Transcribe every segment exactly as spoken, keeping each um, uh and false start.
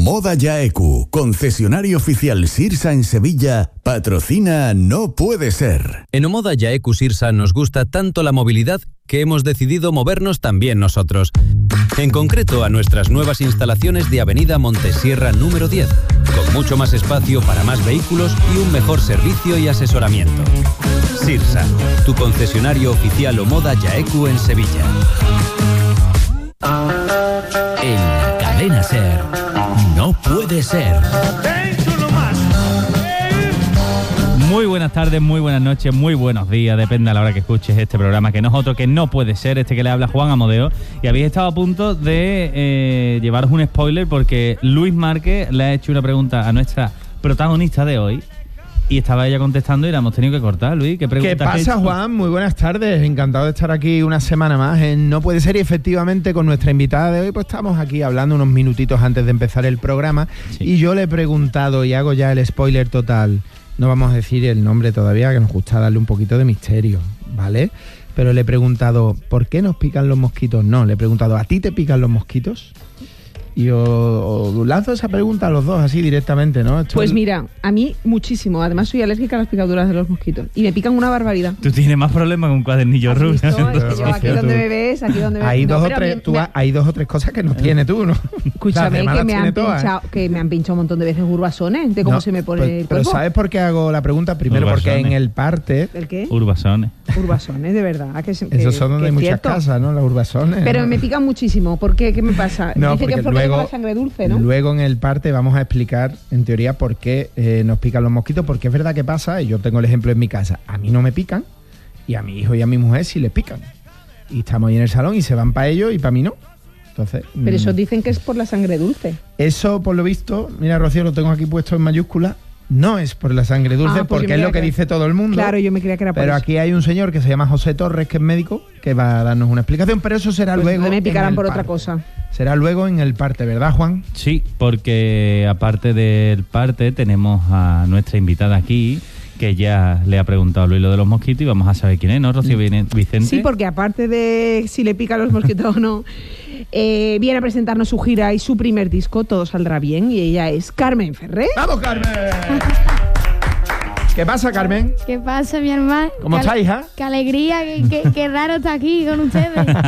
Omoda Yaeku, concesionario oficial Sirsa en Sevilla, patrocina No Puede Ser. En Omoda Yaeku Sirsa nos gusta tanto la movilidad que hemos decidido movernos también nosotros. En concreto a nuestras nuevas instalaciones de Avenida Montesierra número diez, con mucho más espacio para más vehículos y un mejor servicio y asesoramiento. Sirsa, tu concesionario oficial Omoda Yaeku en Sevilla. En la cadena SER, No Puede Ser. Muy buenas tardes, muy buenas noches, muy buenos días, depende a la hora que escuches este programa, que no es otro que No Puede Ser, este que le habla Juan Amodeo, y habéis estado a punto de eh, llevaros un spoiler porque Luis Márquez le ha hecho una pregunta a nuestra protagonista de hoy y estaba ella contestando y la hemos tenido que cortar. Luis, ¿qué pregunta? ¿Qué pasa, Juan? Muy buenas tardes, encantado de estar aquí una semana más en No Puede Ser, y efectivamente con nuestra invitada de hoy pues estamos aquí hablando unos minutitos antes de empezar el programa, sí. Y yo le he preguntado, y hago ya el spoiler total, no vamos a decir el nombre todavía, que nos gusta darle un poquito de misterio, ¿vale? Pero le he preguntado, ¿por qué nos pican los mosquitos? No, le he preguntado, ¿a ti te pican los mosquitos? Y os lanzo esa pregunta a los dos así directamente, ¿no? Esto pues es... mira, a mí muchísimo. Además soy alérgica a las picaduras de los mosquitos y me pican una barbaridad. Tú tienes más problemas que un cuadernillo rojo. Es que yo aquí donde me ves, aquí donde me hay ves. dos No, o tres, me, tú me... ha, hay dos o tres cosas que no tienes tú, ¿no? Escúchame, que me, han pinchado, que me han pinchado un montón de veces urbasones de cómo no, se me pone pues, el Pero cuerpo. ¿sabes por qué hago la pregunta? Primero Urbasones. porque en el parte... ¿El qué? Urbasones. Urbasones, de verdad. Que, Esos que, son donde hay muchas cierto. casas, ¿no? Las urbasones. Pero ¿no? me pican muchísimo. ¿Por qué? ¿Qué me pasa? No, Dice que es porque luego, tengo la sangre dulce, ¿no? Luego en el parte vamos a explicar, en teoría, por qué eh, nos pican los mosquitos, porque es verdad que pasa, y yo tengo el ejemplo en mi casa, a mí no me pican, y a mi hijo y a mi mujer sí les pican. Y estamos ahí en el salón y se van para ellos y para mí no. Entonces, Pero mmm, eso dicen que es por la sangre dulce. Eso, por lo visto, mira, Rocío, lo tengo aquí puesto en mayúscula, no es por la sangre dulce, Ah, pues porque es lo que, que dice todo el mundo. Claro, yo me creía que era por Pero eso. aquí hay un señor que se llama José Torres, que es médico, que va a darnos una explicación, pero eso será Pues luego. me picarán en el por otra parte. cosa. Será luego en el parte, ¿verdad, Juan? Sí, porque aparte del parte tenemos a nuestra invitada aquí, que ya le ha preguntado a Luis lo de los mosquitos y vamos a saber quién es, ¿no, Rocío Vicente? Sí, porque aparte de si le pican los mosquitos o no, eh, viene a presentarnos su gira y su primer disco, Todo Saldrá Bien, y ella es Carmen Ferrer. ¡Vamos, Carmen! ¿Qué pasa, Carmen? ¿Qué pasa, mi hermano? ¿Cómo Qué estás, hija? Qué alegría, qué, qué, qué raro estar aquí con ustedes.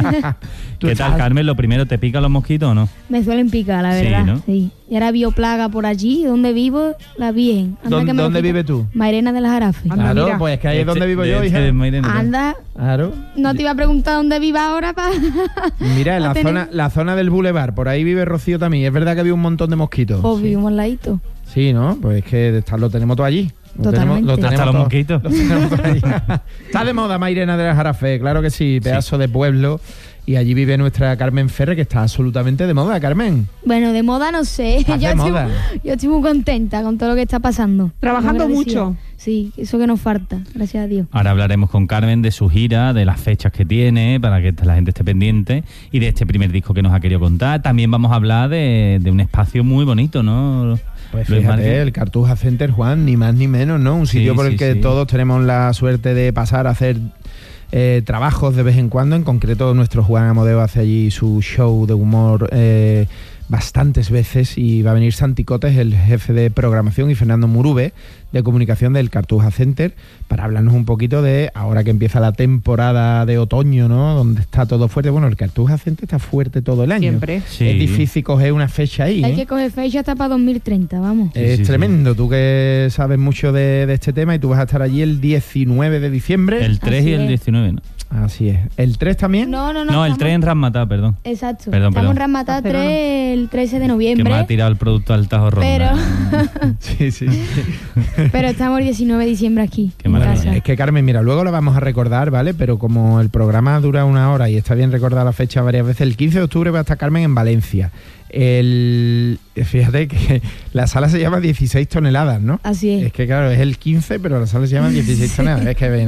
¿Tú ¿Qué estás? tal, Carmen? Lo primero, ¿te pican los mosquitos o no? Me suelen picar, la Sí, verdad. ¿no? Sí. Y ahora vio plaga por allí, donde vivo, la bien. Anda ¿Dónde, que me lo dónde quita. vives tú? Mairena de las Jarafes. Anda, Claro, mira. pues es que ahí es donde vivo De yo, este hija. de Mairena, ¿no? Anda, Claro. no te iba a preguntar dónde viva ahora para... Mira, en la zona, la zona del Boulevard, por ahí vive Rocío también. Es verdad que había un montón de mosquitos. Pues Sí. vivimos al ladito. Sí, ¿no? Pues es que está- lo tenemos todo allí. Lo tenemos, Totalmente. lo tenemos Hasta los todo- mosquitos. lo tenemos todo allí. Está de moda Mairena de las Jarafes, claro que sí, pedazo de pueblo. Y allí vive nuestra Carmen Ferrer, que está absolutamente de moda, Carmen. Bueno, de moda no sé. Estás Yo de estoy, moda. yo estoy muy contenta con todo lo que está pasando. Trabajando Muy agradecida. mucho. Sí, eso que nos falta, gracias a Dios. Ahora hablaremos con Carmen de su gira, de las fechas que tiene, para que la gente esté pendiente, y de este primer disco que nos ha querido contar. También vamos a hablar de, de un espacio muy bonito, ¿no? Pues Luis fíjate, Márquez. el Cartuja Center, Juan, ni más ni menos, ¿no? Un Sí, sitio por el sí, que sí. todos tenemos la suerte de pasar a hacer eh, trabajos de vez en cuando. En concreto, nuestro Juan Amodeo hace allí su show de humor eh, bastantes veces, y va a venir Santi Cotes, el jefe de programación, y Fernando Murube, de comunicación del Cartuja Center, para hablarnos un poquito de, ahora que empieza la temporada de otoño, ¿no? Donde está todo fuerte. Bueno, el Cartuja Center está fuerte todo el año. Siempre. Sí. Es difícil coger una fecha ahí, Hay ¿eh? que coger fecha hasta para dos mil treinta, vamos. Sí, Es sí, tremendo, tú que sabes mucho de, de este tema, y tú vas a estar allí el diecinueve de diciembre. El tres Así y el es. diecinueve, ¿no? Así es. ¿El tres también? No, no, no. No, el estamos- tres en Ramatá, perdón. Exacto. Perdón, Estamos perdón. en Ramatá Barcelona. tres el trece de Que me noviembre. ha tirado el producto al Tajo Ronda. Pero, Sí, sí. pero estamos el diecinueve de diciembre aquí. Qué en maravilla. casa. Es que, Carmen, mira, luego lo vamos a recordar, ¿vale? Pero como el programa dura una hora y está bien recordar la fecha varias veces, el quince de octubre va a estar Carmen en Valencia. El, fíjate que la sala se llama dieciséis toneladas, ¿no? Así es. Es que, claro, es el quince, pero la sala se llama dieciséis toneladas. Es que